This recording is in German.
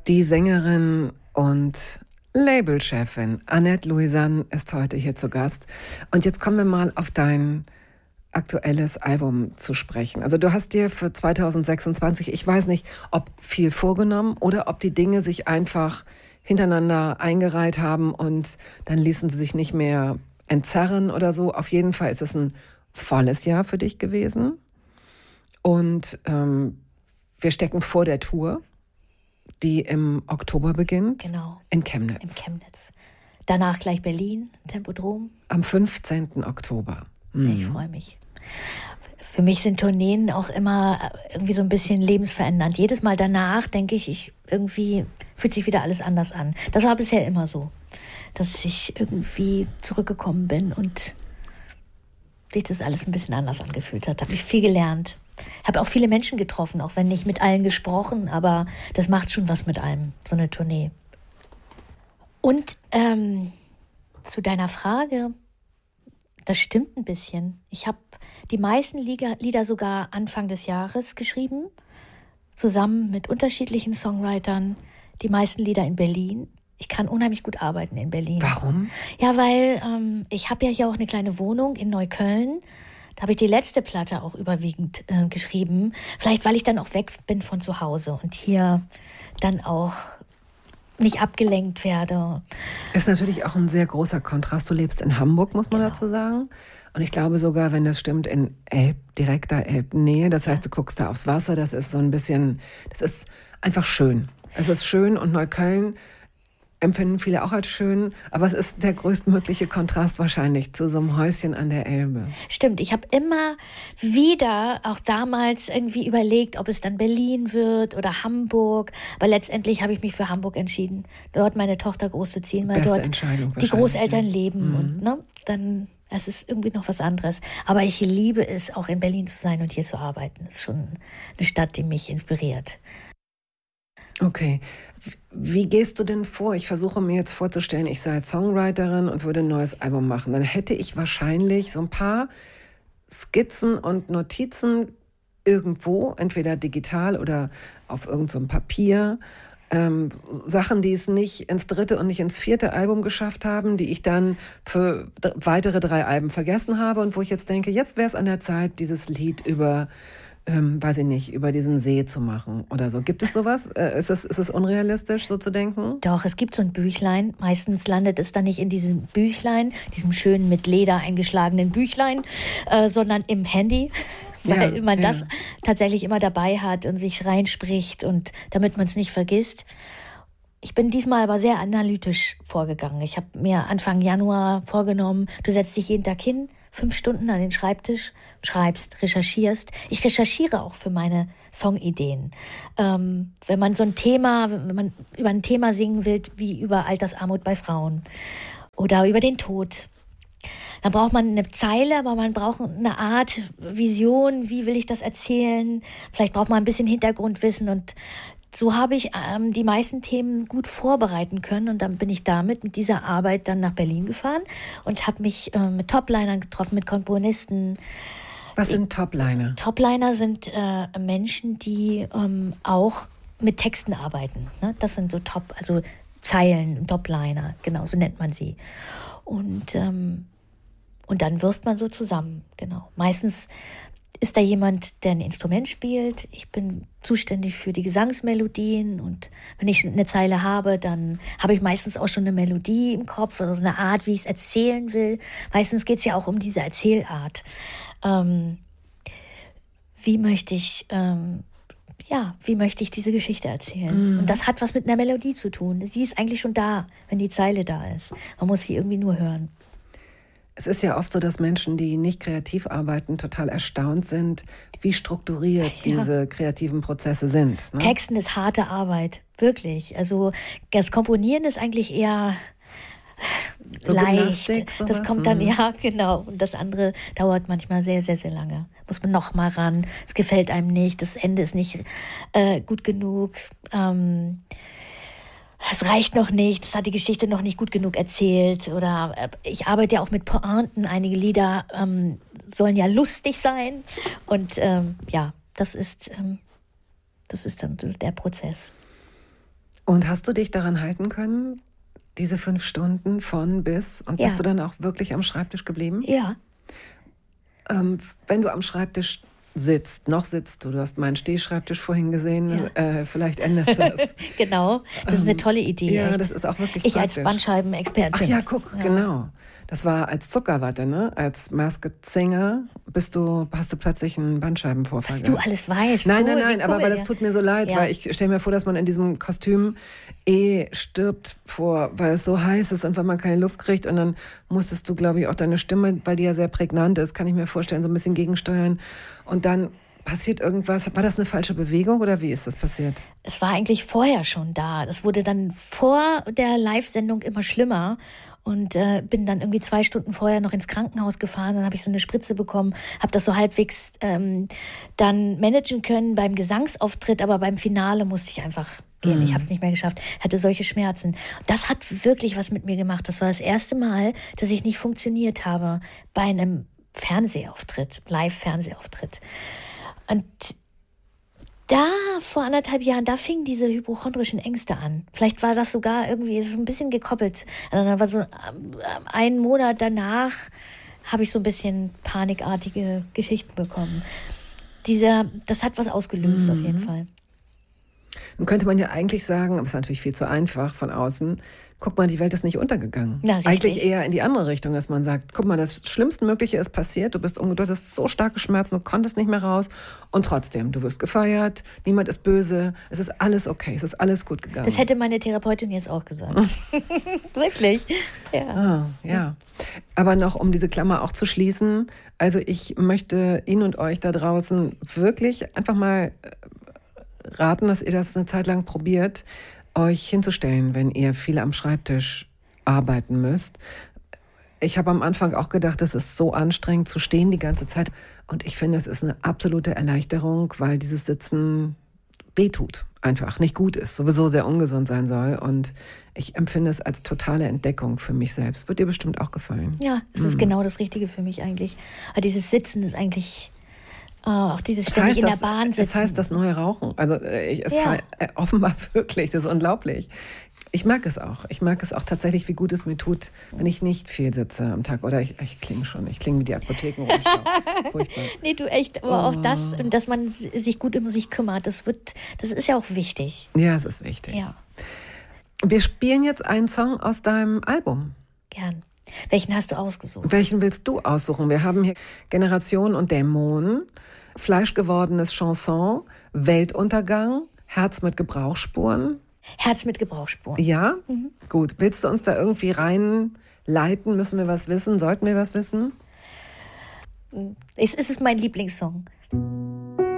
Die Sängerin und Labelchefin Annette Louisanne ist heute hier zu Gast. Und jetzt kommen wir mal auf dein aktuelles Album zu sprechen. Also du hast dir für 2026, ich weiß nicht, ob viel vorgenommen oder ob die Dinge sich einfach hintereinander eingereiht haben und dann ließen sie sich nicht mehr entzerren oder so. Auf jeden Fall ist es ein volles Jahr für dich gewesen. Und wir stecken vor der Tour, die im Oktober beginnt. Genau. In Chemnitz. In Chemnitz. Danach gleich Berlin, Tempodrom. Am 15. Oktober. Ich freue mich. Für mich sind Tourneen auch immer irgendwie so ein bisschen lebensverändernd. Jedes Mal danach denke ich, irgendwie fühlt sich wieder alles anders an. Das war bisher immer so, dass ich irgendwie zurückgekommen bin und sich das alles ein bisschen anders angefühlt hat. Habe ich viel gelernt. Habe auch viele Menschen getroffen, auch wenn nicht mit allen gesprochen, aber das macht schon was mit einem, so eine Tournee. Und zu deiner Frage, das stimmt ein bisschen. Ich habe die meisten Lieder sogar Anfang des Jahres geschrieben, zusammen mit unterschiedlichen Songwritern, die meisten Lieder in Berlin. Ich kann unheimlich gut arbeiten in Berlin. Warum? Ja, weil ich habe ja hier auch eine kleine Wohnung in Neukölln. Da habe ich die letzte Platte auch überwiegend geschrieben. Vielleicht, weil ich dann auch weg bin von zu Hause und hier dann auch nicht abgelenkt werde. Ist natürlich auch ein sehr großer Kontrast. Du lebst in Hamburg, muss man dazu sagen. Und ich glaube sogar, wenn das stimmt, in direkter Elbnähe. Das heißt, du guckst da aufs Wasser. Das ist so ein bisschen, das ist einfach schön. Es ist schön und Neukölln empfinden viele auch als schön, aber es ist der größtmögliche Kontrast wahrscheinlich zu so einem Häuschen an der Elbe. Stimmt, ich habe immer wieder, auch damals irgendwie überlegt, ob es dann Berlin wird oder Hamburg, aber letztendlich habe ich mich für Hamburg entschieden, dort meine Tochter großzuziehen, weil Beste dort Entscheidung die Großeltern ja. leben und dann, es ist irgendwie noch was anderes. Aber ich liebe es, auch in Berlin zu sein und hier zu arbeiten. Es ist schon eine Stadt, die mich inspiriert. Okay. Wie gehst du denn vor? Ich versuche mir jetzt vorzustellen, ich sei Songwriterin und würde ein neues Album machen. Dann hätte ich wahrscheinlich so ein paar Skizzen und Notizen irgendwo, entweder digital oder auf irgendeinem Papier. Sachen, die es nicht ins 3. und nicht ins 4. Album geschafft haben, die ich dann für weitere 3 Alben vergessen habe und wo ich jetzt denke, jetzt wäre es an der Zeit, dieses Lied über weiß ich nicht, über diesen See zu machen oder so. Gibt es sowas? Ist es unrealistisch, so zu denken? Doch, es gibt so ein Büchlein. Meistens landet es dann nicht in diesem Büchlein, diesem schönen mit Leder eingeschlagenen Büchlein, sondern im Handy, weil man das tatsächlich immer dabei hat und sich reinspricht und damit man es nicht vergisst. Ich bin diesmal aber sehr analytisch vorgegangen. Ich habe mir Anfang Januar vorgenommen, du setzt dich jeden Tag hin, 5 Stunden an den Schreibtisch, schreibst, recherchierst. Ich recherchiere auch für meine Songideen. Wenn man über ein Thema singen will, wie über Altersarmut bei Frauen oder über den Tod, dann braucht man eine Zeile, aber man braucht eine Art Vision, wie will ich das erzählen? Vielleicht braucht man ein bisschen Hintergrundwissen und so habe ich die meisten Themen gut vorbereiten können und dann bin ich mit dieser Arbeit dann nach Berlin gefahren und habe mich mit Toplinern getroffen, mit Komponisten. Was sind Topliner? Topliner sind Menschen, die auch mit Texten arbeiten. Ne? Das sind so also Zeilen, Topliner, genau, so nennt man sie. Und dann wirft man so zusammen, genau. Meistens ist da jemand, der ein Instrument spielt. Ich bin zuständig für die Gesangsmelodien und wenn ich eine Zeile habe, dann habe ich meistens auch schon eine Melodie im Kopf, also eine Art, wie ich es erzählen will. Meistens geht es ja auch um diese Erzählart. Wie möchte ich diese Geschichte erzählen? Und das hat was mit einer Melodie zu tun. Sie ist eigentlich schon da, wenn die Zeile da ist. Man muss sie irgendwie nur hören. Es ist ja oft so, dass Menschen, die nicht kreativ arbeiten, total erstaunt sind, wie strukturiert diese kreativen Prozesse sind. Ne? Texten ist harte Arbeit, wirklich. Also das Komponieren ist eigentlich eher so leicht. Das kommt dann, ja, genau. Und das andere dauert manchmal sehr, sehr, sehr lange. Muss man noch mal ran. Es gefällt einem nicht. Das Ende ist nicht gut genug. Es reicht noch nicht, das hat die Geschichte noch nicht gut genug erzählt. Oder ich arbeite ja auch mit Pointen. Einige Lieder sollen ja lustig sein. Und das ist dann der Prozess. Und hast du dich daran halten können, diese 5 Stunden von bis? Und bist du dann auch wirklich am Schreibtisch geblieben? Ja. Wenn du am Schreibtisch noch sitzt du hast meinen Stehschreibtisch vorhin gesehen, vielleicht ändert das. Genau, das ist eine tolle Idee. Ja, echt. das ist auch wirklich Ich praktisch. als Bandscheibenexpertin. Ach ja, guck, genau. Das war als Zuckerwatte, ne? Als Masked Singer hast du plötzlich einen Bandscheibenvorfall. Was du alles weißt. Nein, aber weil das tut mir so leid, weil ich stelle mir vor, dass man in diesem Kostüm stirbt weil es so heiß ist und weil man keine Luft kriegt und dann musstest du, glaube ich, auch deine Stimme, weil die ja sehr prägnant ist, kann ich mir vorstellen, so ein bisschen gegensteuern und dann passiert irgendwas. War das eine falsche Bewegung oder wie ist das passiert? Es war eigentlich vorher schon da. Das wurde dann vor der Live-Sendung immer schlimmer. Und bin dann irgendwie 2 Stunden vorher noch ins Krankenhaus gefahren. Dann habe ich so eine Spritze bekommen, habe das so halbwegs dann managen können beim Gesangsauftritt, aber beim Finale musste ich einfach gehen. Ich habe es nicht mehr geschafft, hatte solche Schmerzen. Das hat wirklich was mit mir gemacht. Das war das erste Mal, dass ich nicht funktioniert habe bei einem Fernsehauftritt, Live-Fernsehauftritt. Und da, vor 1,5 Jahren, da fingen diese hypochondrischen Ängste an. Vielleicht war das sogar irgendwie so ein bisschen gekoppelt. Und dann war so 1 Monat danach, habe ich so ein bisschen panikartige Geschichten bekommen. Das hat was ausgelöst auf jeden Fall. Nun könnte man ja eigentlich sagen, aber es ist natürlich viel zu einfach von außen, guck mal, die Welt ist nicht untergegangen. Na, eigentlich eher in die andere Richtung, dass man sagt, guck mal, das Schlimmstmögliche ist passiert, du hattest so starke Schmerzen, du konntest nicht mehr raus und trotzdem, du wirst gefeiert, niemand ist böse, es ist alles okay, es ist alles gut gegangen. Das hätte meine Therapeutin jetzt auch gesagt. Wirklich, ja. Ja. Aber noch, um diese Klammer auch zu schließen, also ich möchte Ihnen und euch da draußen wirklich einfach mal raten, dass ihr das eine Zeit lang probiert, euch hinzustellen, wenn ihr viel am Schreibtisch arbeiten müsst. Ich habe am Anfang auch gedacht, es ist so anstrengend zu stehen die ganze Zeit. Und ich finde, es ist eine absolute Erleichterung, weil dieses Sitzen wehtut, einfach nicht gut ist, sowieso sehr ungesund sein soll. Und ich empfinde es als totale Entdeckung für mich selbst. Wird dir bestimmt auch gefallen. Ja, es ist genau das Richtige für mich eigentlich. Aber dieses Sitzen ist eigentlich... auch dieses ständig in der Bahn sitzen. Das heißt das neue Rauchen. Also offenbar wirklich, das ist unglaublich. Ich mag es auch. Ich mag es auch tatsächlich, wie gut es mir tut, wenn ich nicht viel sitze am Tag. Oder ich klinge schon. Ich klinge wie die Apothekenrundschau. Furchtbar. Nee, du echt. Aber auch das, dass man sich gut um sich kümmert, das ist ja auch wichtig. Ja, es ist wichtig. Ja. Wir spielen jetzt einen Song aus deinem Album. Gern. Welchen hast du ausgesucht? Welchen willst du aussuchen? Wir haben hier Generation und Dämonen, Fleischgewordenes Chanson, Weltuntergang, Herz mit Gebrauchsspuren. Herz mit Gebrauchsspuren. Ja? Gut. Willst du uns da irgendwie reinleiten? Müssen wir was wissen? Sollten wir was wissen? Es ist mein Lieblingssong.